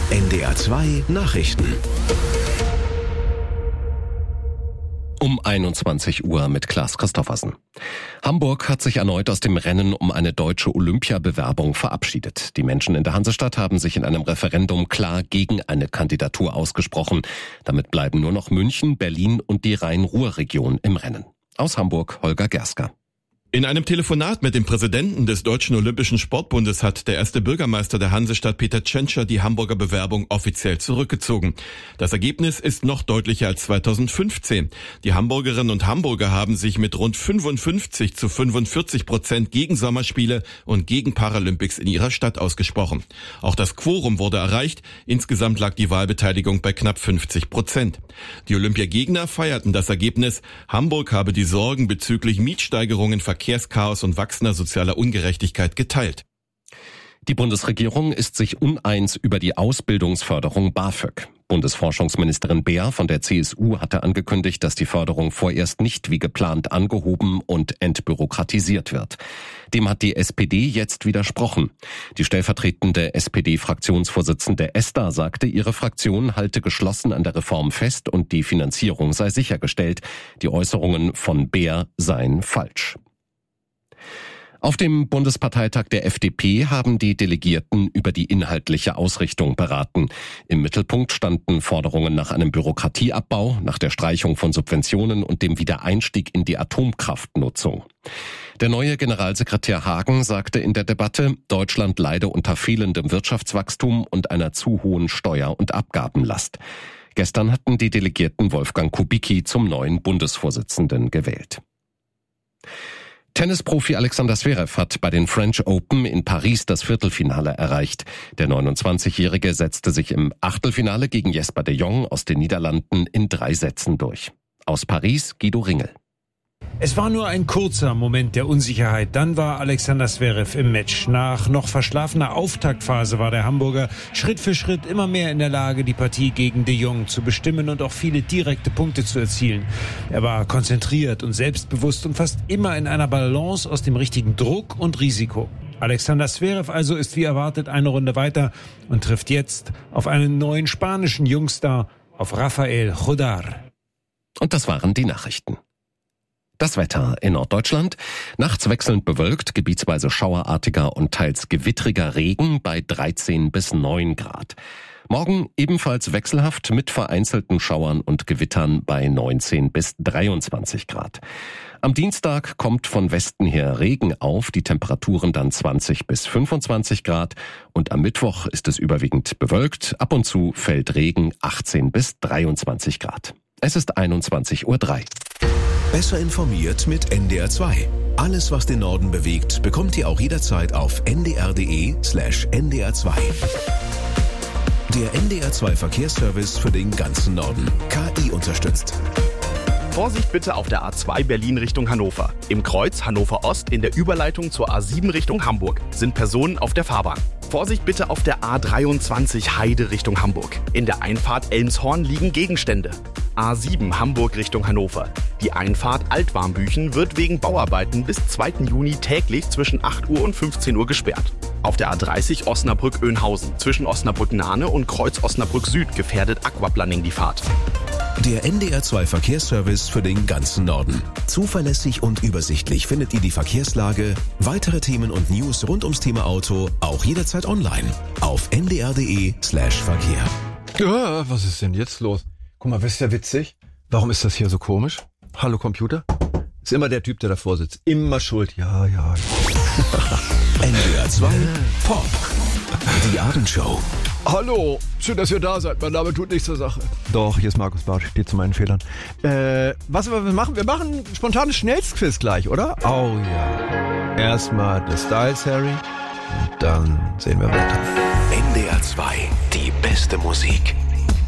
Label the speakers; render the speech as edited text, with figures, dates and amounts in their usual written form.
Speaker 1: NDR 2 Nachrichten.
Speaker 2: Um 21 Uhr mit Klaas Christoffersen. Hamburg hat sich erneut aus dem Rennen um eine deutsche Olympiabewerbung verabschiedet. Die Menschen in der Hansestadt haben sich in einem Referendum klar gegen eine Kandidatur ausgesprochen. Damit bleiben nur noch München, Berlin und die Rhein-Ruhr-Region im Rennen. Aus Hamburg Holger Gersker.
Speaker 3: In einem Telefonat mit dem Präsidenten des Deutschen Olympischen Sportbundes hat der erste Bürgermeister der Hansestadt Peter Tschentscher die Hamburger Bewerbung offiziell zurückgezogen. Das Ergebnis ist noch deutlicher als 2015. Die Hamburgerinnen und Hamburger haben sich mit rund 55-45% gegen Sommerspiele und gegen Paralympics in ihrer Stadt ausgesprochen. Auch das Quorum wurde erreicht. Insgesamt lag die Wahlbeteiligung bei knapp 50%. Die Olympiagegner feierten das Ergebnis. Hamburg habe die Sorgen bezüglich Mietsteigerungen, Verkehrschaos und wachsender sozialer Ungerechtigkeit geteilt.
Speaker 2: Die Bundesregierung ist sich uneins über die Ausbildungsförderung BAföG. Bundesforschungsministerin Beer von der CSU hatte angekündigt, dass die Förderung vorerst nicht wie geplant angehoben und entbürokratisiert wird. Dem hat die SPD jetzt widersprochen. Die stellvertretende SPD-Fraktionsvorsitzende Esther sagte, ihre Fraktion halte geschlossen an der Reform fest und die Finanzierung sei sichergestellt. Die Äußerungen von Beer seien falsch. Auf dem Bundesparteitag der FDP haben die Delegierten über die inhaltliche Ausrichtung beraten. Im Mittelpunkt standen Forderungen nach einem Bürokratieabbau, nach der Streichung von Subventionen und dem Wiedereinstieg in die Atomkraftnutzung. Der neue Generalsekretär Hagen sagte in der Debatte, Deutschland leide unter fehlendem Wirtschaftswachstum und einer zu hohen Steuer- und Abgabenlast. Gestern hatten die Delegierten Wolfgang Kubicki zum neuen Bundesvorsitzenden gewählt. Tennisprofi Alexander Zverev hat bei den French Open in Paris das Viertelfinale erreicht. Der 29-Jährige setzte sich im Achtelfinale gegen Jesper de Jong aus den Niederlanden in 3 Sätzen durch. Aus Paris Guido Ringel.
Speaker 4: Es war nur ein kurzer Moment der Unsicherheit. Dann war Alexander Zverev im Match. Nach noch verschlafener Auftaktphase war der Hamburger Schritt für Schritt immer mehr in der Lage, die Partie gegen de Jong zu bestimmen und auch viele direkte Punkte zu erzielen. Er war konzentriert und selbstbewusst und fast immer in einer Balance aus dem richtigen Druck und Risiko. Alexander Zverev also ist wie erwartet eine Runde weiter und trifft jetzt auf einen neuen spanischen Jungstar, auf Rafael Jodar.
Speaker 2: Und das waren die Nachrichten. Das Wetter in Norddeutschland. Nachts wechselnd bewölkt, gebietsweise schauerartiger und teils gewittriger Regen bei 13 bis 9 Grad. Morgen ebenfalls wechselhaft mit vereinzelten Schauern und Gewittern bei 19 bis 23 Grad. Am Dienstag kommt von Westen her Regen auf, die Temperaturen dann 20 bis 25 Grad. Und am Mittwoch ist es überwiegend bewölkt, ab und zu fällt Regen 18 bis 23 Grad. Es ist 21:03 Uhr.
Speaker 1: Besser informiert mit NDR 2. Alles, was den Norden bewegt, bekommt ihr auch jederzeit auf ndr.de/ndr2. Der NDR 2 Verkehrsservice für den ganzen Norden. KI unterstützt.
Speaker 5: Vorsicht bitte auf der A2 Berlin Richtung Hannover. Im Kreuz Hannover Ost in der Überleitung zur A7 Richtung Hamburg sind Personen auf der Fahrbahn. Vorsicht bitte auf der A23 Heide Richtung Hamburg. In der Einfahrt Elmshorn liegen Gegenstände. A7 Hamburg Richtung Hannover. Die Einfahrt Altwarmbüchen wird wegen Bauarbeiten bis 2. Juni täglich zwischen 8 Uhr und 15 Uhr gesperrt. Auf der A30 Osnabrück-Oeynhausen zwischen Osnabrück-Nahne und Kreuz Osnabrück Süd gefährdet Aquaplaning die Fahrt.
Speaker 1: Der NDR 2 Verkehrsservice für den ganzen Norden. Zuverlässig und übersichtlich findet ihr die Verkehrslage, weitere Themen und News rund ums Thema Auto auch jederzeit online auf ndr.de/Verkehr.
Speaker 6: Ja, was ist denn jetzt los? Guck mal, wisst ihr witzig? Warum ist das hier so komisch? Hallo Computer? Ist immer der Typ, der davor sitzt. Immer schuld. Ja.
Speaker 1: NDR 2 Pop. Die Abendshow.
Speaker 6: Hallo, schön, dass ihr da seid. Mein Name tut nichts zur Sache. Doch, hier ist Markus Bartsch, steht zu meinen Fehlern. Was wir machen? Wir machen ein spontanes Schnellstquiz gleich, oder? Oh ja. Erstmal The Styles, Harry. Und dann sehen wir weiter.
Speaker 1: NDR 2, die beste Musik.